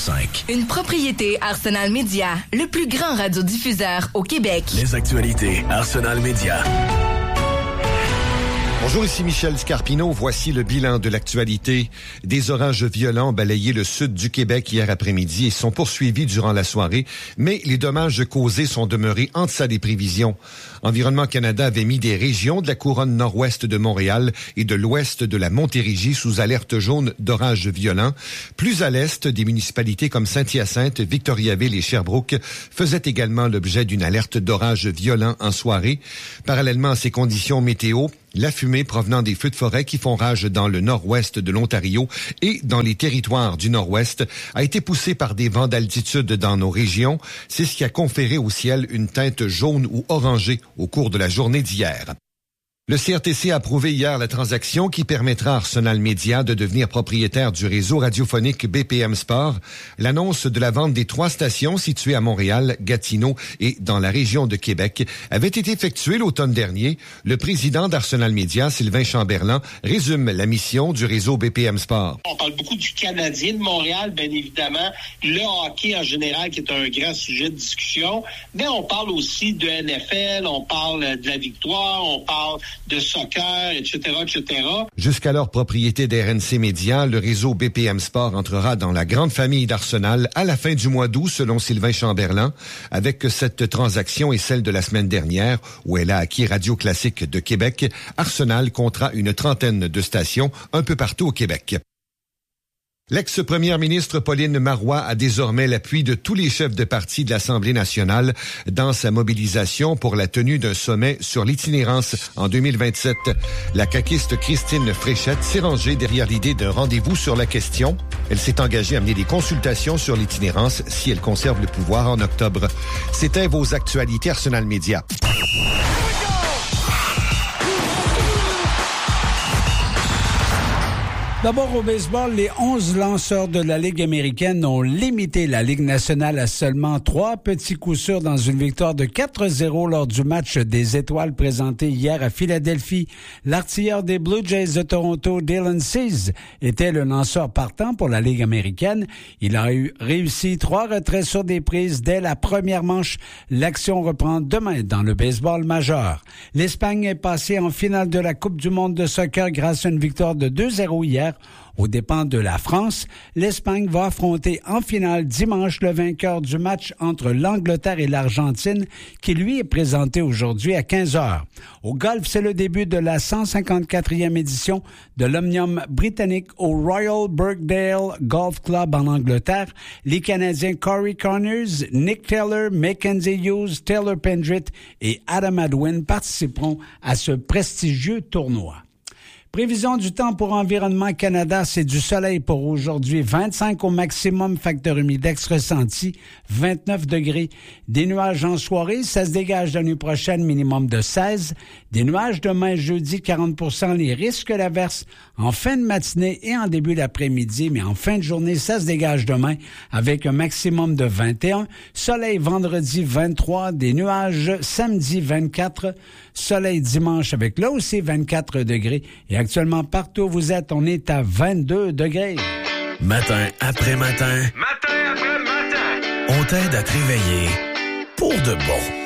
105. Une propriété Arsenal Média, le plus grand radiodiffuseur au Québec. Les actualités Arsenal Média. Bonjour, ici Michel Scarpino. Voici le bilan de l'actualité. Des orages violents ont balayé le sud du Québec hier après-midi et sont poursuivis durant la soirée, mais les dommages causés sont demeurés en deçà des prévisions. Environnement Canada avait mis des régions de la couronne nord-ouest de Montréal et de l'ouest de la Montérégie sous alerte jaune d'orages violents. Plus à l'est, des municipalités comme Saint-Hyacinthe, Victoriaville et Sherbrooke faisaient également l'objet d'une alerte d'orages violents en soirée. Parallèlement à ces conditions météo, la fumée provenant des feux de forêt qui font rage dans le nord-ouest de l'Ontario et dans les territoires du nord-ouest a été poussée par des vents d'altitude dans nos régions. C'est ce qui a conféré au ciel une teinte jaune ou orangée au cours de la journée d'hier. Le CRTC a approuvé hier la transaction qui permettra à Arsenal Média de devenir propriétaire du réseau radiophonique BPM Sport. L'annonce de la vente des 3 stations situées à Montréal, Gatineau et dans la région de Québec avait été effectuée l'automne dernier. Le président d'Arsenal Média, Sylvain Chamberlain, résume la mission du réseau BPM Sport. On parle beaucoup du Canadien de Montréal, bien évidemment, le hockey en général qui est un grand sujet de discussion, mais on parle aussi de NFL, on parle de la victoire, on parle de soccer, etc., etc. Jusqu'alors propriété d'RNC Média, le réseau BPM Sport entrera dans la grande famille d'Arsenal à la fin du mois d'août, selon Sylvain Chamberlain, avec cette transaction et celle de la semaine dernière, où elle a acquis Radio Classique de Québec. Arsenal comptera une trentaine de stations un peu partout au Québec. L'ex-première ministre Pauline Marois a désormais l'appui de tous les chefs de parti de l'Assemblée nationale dans sa mobilisation pour la tenue d'un sommet sur l'itinérance en 2027. La caquiste Christine Fréchette s'est rangée derrière l'idée d'un rendez-vous sur la question. Elle s'est engagée à mener des consultations sur l'itinérance si elle conserve le pouvoir en octobre. C'était vos actualités Arsenal Média. D'abord, au baseball, les 11 lanceurs de la Ligue américaine ont limité la Ligue nationale à seulement 3 petits coups sûrs dans une victoire de 4-0 lors du match des Étoiles présenté hier à Philadelphie. L'artilleur des Blue Jays de Toronto, Dylan Cease, était le lanceur partant pour la Ligue américaine. Il a réussi 3 retraits sur des prises dès la première manche. L'action reprend demain dans le baseball majeur. L'Espagne est passée en finale de la Coupe du monde de soccer grâce à une victoire de 2-0 hier. Aux dépens de la France, l'Espagne va affronter en finale dimanche le vainqueur du match entre l'Angleterre et l'Argentine qui lui est présenté aujourd'hui à 15h. Au golf, c'est le début de la 154e édition de l'Omnium britannique au Royal Birkdale Golf Club en Angleterre. Les Canadiens Corey Connors, Nick Taylor, Mackenzie Hughes, Taylor Pendrit et Adam Hadwin participeront à ce prestigieux tournoi. Prévision du temps pour Environnement Canada, c'est du soleil pour aujourd'hui. 25 au maximum, facteur humidex ressenti, 29 degrés. Des nuages en soirée, ça se dégage la nuit prochaine, minimum de 16. Des nuages demain, jeudi, 40%, les risques d'averse en fin de matinée et en début d'après-midi. Mais en fin de journée, ça se dégage demain avec un maximum de 21. Soleil vendredi, 23. Des nuages samedi, 24. Soleil dimanche avec là aussi 24 degrés. Et actuellement, partout où vous êtes, on est à 22 degrés. Matin après matin. Matin après matin. On t'aide à te réveiller pour de bon.